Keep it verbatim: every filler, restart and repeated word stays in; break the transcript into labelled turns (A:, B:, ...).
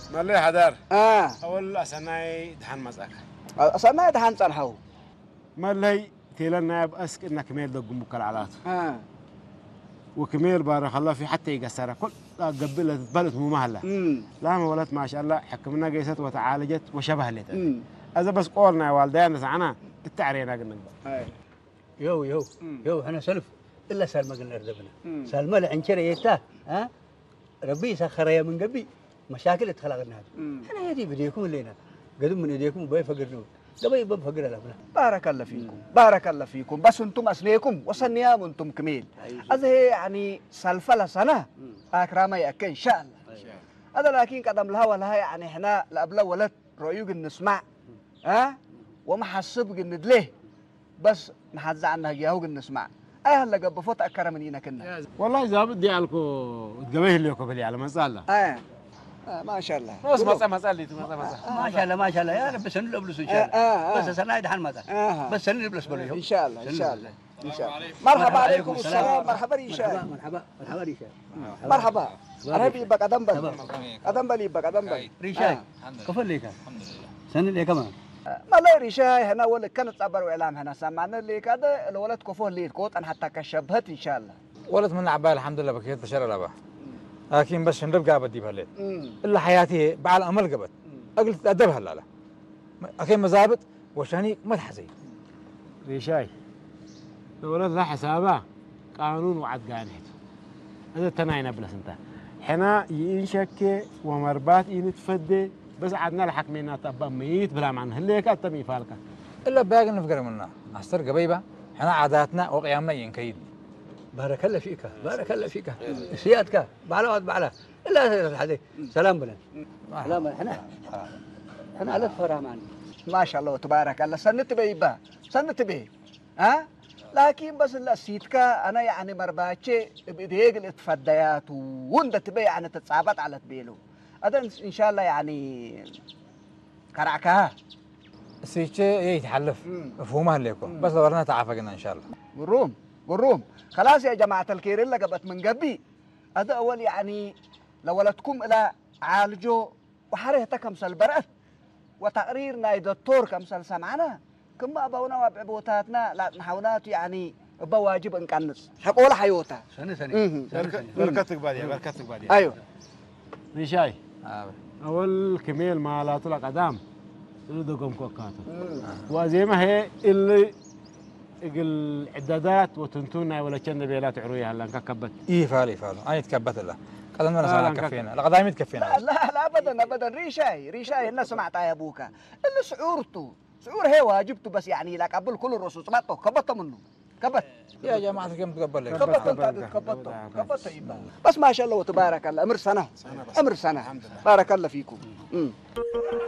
A: مالي حدار
B: اه
A: اول اسناي دحان مزاك
B: أصلا دحان صنحو
A: مالي تيلنا باسك انك ميل دقم بكالعلات
B: اه
A: وكميل بارك الله في حتى يقسرها كل قبلت بلد مو مهله
B: امم
A: لا ما ولت ما شاء الله حكمنا قيست وتعالجت وشبه لي
B: امم
A: اذا بس قولنا يا والدينا سعنا التعرينا قلنا
B: اي
C: يو يو يو احنا سلف الا سالمه قلنا ردبنا سالمه لعنشري يتا ها ربي سخر يا من قبي مشاكل اتخلقنا احنا يدي بديكم لينا قدم من يديكم باي فقرنا قبي باب فقر لا
B: بارك الله فيكم بارك الله فيكم بس انتم اصليكم وصنيام انتم كميل هذا يعني سلفله سنه اكرامي اكن ان شاء الله هذا لكن قدم لها ولا يعني احنا لابلا ولد رؤيوك نسمع ها وما حسب ندليه بس نحز عنها ياهو نسمع اي هلا قبل فوت اكرم منينا كنا
A: والله اذا بدي عليكم تقبيه لي قبلي على مساله
B: اه آه ما شاء الله
A: بس مسألة مسألة
C: ما شاء الله ما شاء الله يا رب سن نلبس ان شاء الله
B: آه آه
C: بس سنايد حال متى
B: آه
C: بس سن نلبس بليه
B: ان شاء الله ان شاء الله ان شاء الله مرحبا عليكم السلام مرحبا ريشاي
C: مرحبا مرحبا ريشاي
B: مرحبا انا بيبك ادم بل ادم بل يبك ادم بل
C: ريشاي كفر ليك الحمد لله سن ليه كمان
B: ما لا ريشاي هنا ولا كانت عبر واعلام هنا سمعنا اللي كذا الولد كفوه لي كوت انا حتى كشبهت ان شاء الله
D: ولد من عبال الحمد لله بكيت بشر لبا لكن بس شنرب قابد دي بهلت الا حياتي بعد امل قبت اقل تادب هلا لا اكيد مزابط وشاني ما تحزي
A: ريشاي الولد لا حسابه قانون وعد قانحت هذا تناين بلس انت حنا ينشك ومربات ينتفدي بس عدنا الحكمينا تبا ميت بلا معنى هليك اتمي فالك
D: الا باقي نفقر منا نحصر قبيبه حنا عاداتنا وقيامنا ينكيد
C: بارك الله فيك بارك الله فيك سيادك بعلا بعلا لا هذه سلام بلن سلام احنا احنا على فرح معنا
B: ما شاء الله تبارك الله سنت بيبا سنت بي ها لكن بس السيتكا انا يعني مرباتشي بايديك الاتفديات وند تبي يعني تتصابت على تبيلو هذا ان شاء الله يعني كرعكها
D: سيتش يتحلف مفهومها لكم بس ورنا تعافقنا ان شاء الله
B: والروم والروم خلاص يا جماعه الخير اللي قبت من قبي هذا اول يعني لو ولدكم الى عالجو وحريته كمسل برأت وتقريرنا دكتور كمسل سمعنا كما ابونا وبعبوتاتنا لا نحاولات يعني بواجب نكنس حقول حيوتها
C: سنه سنه
A: بركتك بعدين بركتك بعدين
B: ايوه
A: ريشاي اول كميل ما لا طلع قدام يردكم كوكاتو وزي ما هي اللي العدادات وتنتونا ولا كنا بيلات عرويها هلا ككبت
D: ايه فالي فالو انا تكبت الله قدمنا سنه كفينا لقدام يتكفينا
B: لا لا لا ابدا ابدا ريشاي ريشاي الناس سمعت يا ابوك اللي شعورته شعور هي واجبته بس يعني لا قبل كل الرسول سمعته كبت منه كبت
D: يا جماعه كم تقبل لك
B: كبت انت كبت كبت بس ما شاء الله وتبارك الله امر سنه امر سنه بارك الله فيكم